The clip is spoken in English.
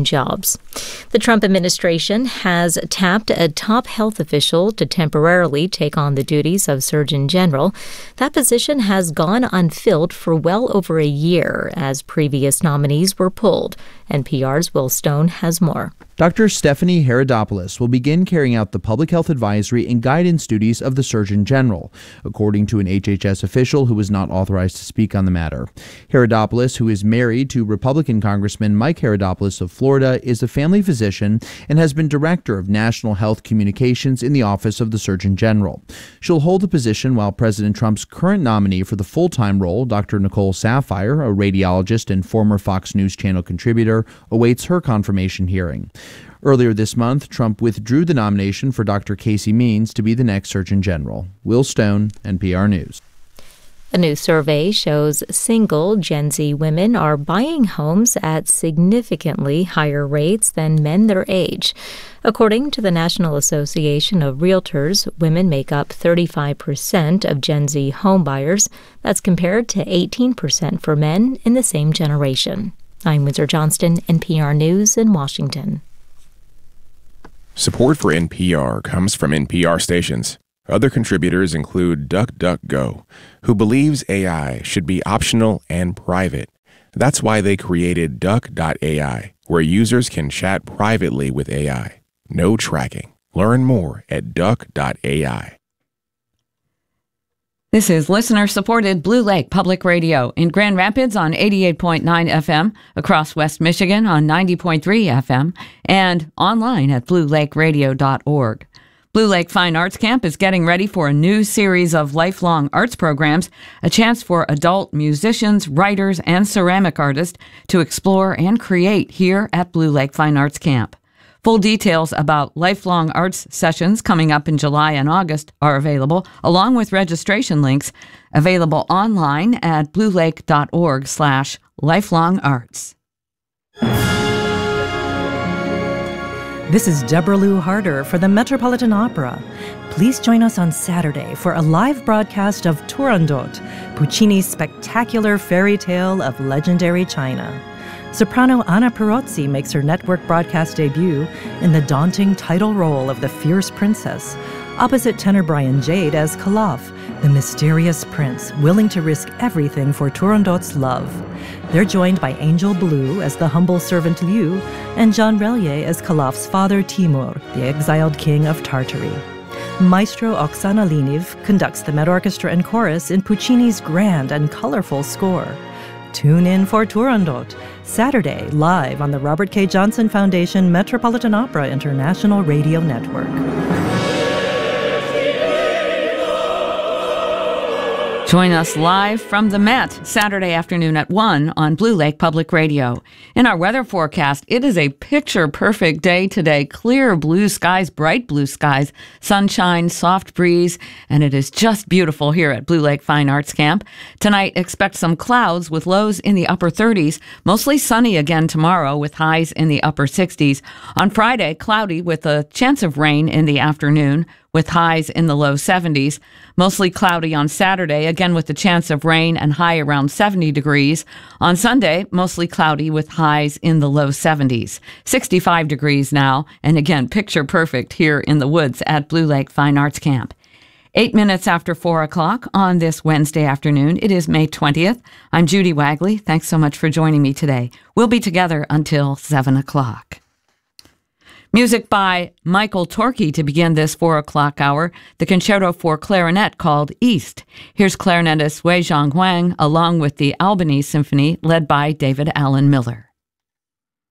jobs. The Trump administration has tapped a top health official to temporarily take on the duties of Surgeon General. That position has gone unfilled for well over a year as previous nominees were pulled. NPR's Will Stone has more. Dr. Stephanie Herodopoulos will begin carrying out the public health advisory and guidance duties of the Surgeon General, according to an HHS official who was not authorized to speak on the matter. Herodopoulos, who is married to Republican Congressman Mike Herodopoulos of Florida, is a family physician and has been director of national health communications in the office of the Surgeon General. She'll hold the position while President Trump's current nominee for the full-time role, Dr. Nicole Saphier, a radiologist and former Fox News Channel contributor, awaits her confirmation hearing. Earlier this month, Trump withdrew the nomination for Dr. Casey Means to be the next Surgeon General. Will Stone, NPR News. A new survey shows single Gen Z women are buying homes at significantly higher rates than men their age. According to the National Association of Realtors, women make up 35% of Gen Z home buyers. That's compared to 18% for men in the same generation. I'm Windsor Johnston, NPR News in Washington. Support for NPR comes from NPR stations. Other contributors include DuckDuckGo, who believes AI should be optional and private. That's why they created Duck.ai, where users can chat privately with AI. No tracking. Learn more at Duck.ai. This is listener-supported Blue Lake Public Radio in Grand Rapids on 88.9 FM, across West Michigan on 90.3 FM, and online at bluelakeradio.org. Blue Lake Fine Arts Camp is getting ready for a new series of lifelong arts programs, a chance for adult musicians, writers, and ceramic artists to explore and create here at Blue Lake Fine Arts Camp. Full details about lifelong arts sessions coming up in July and August are available, along with registration links available online at bluelake.org/lifelongarts. This is Deborah Lou Harder for the Metropolitan Opera. Please join us on Saturday for a live broadcast of Turandot, Puccini's spectacular fairy tale of legendary China. Soprano Anna Perozzi makes her network broadcast debut in the daunting title role of the fierce princess, opposite tenor Brian Jade as Kalaf, the mysterious prince willing to risk everything for Turandot's love. They're joined by Angel Blue as the humble servant Liu and Jean Relier as Kalaf's father Timur, the exiled king of Tartary. Maestro Oksana Liniv conducts the Met Orchestra and Chorus in Puccini's grand and colorful score. Tune in for Turandot, Saturday, live on the Robert K. Johnson Foundation Metropolitan Opera International Radio Network. Join us live from the Met Saturday afternoon at 1 on Blue Lake Public Radio. In our weather forecast, it is a picture-perfect day today. Clear blue skies, bright blue skies, sunshine, soft breeze, and it is just beautiful here at Blue Lake Fine Arts Camp. Tonight, expect some clouds with lows in the upper 30s, mostly sunny again tomorrow with highs in the upper 60s. On Friday, cloudy with a chance of rain in the afternoon, with highs in the low 70s. Mostly cloudy on Saturday, again with the chance of rain and high around 70 degrees. On Sunday, mostly cloudy with highs in the low 70s. 65 degrees now, and again, picture perfect here in the woods at Blue Lake Fine Arts Camp. 8 minutes after 4 o'clock on this Wednesday afternoon. It is May 20th. I'm Judy Wagley. Thanks so much for joining me today. We'll be together until 7 o'clock. Music by Michael Torke to begin this 4 o'clock hour, the concerto for clarinet called East. Here's clarinetist Wei Zhang Huang along with the Albany Symphony led by David Allen Miller.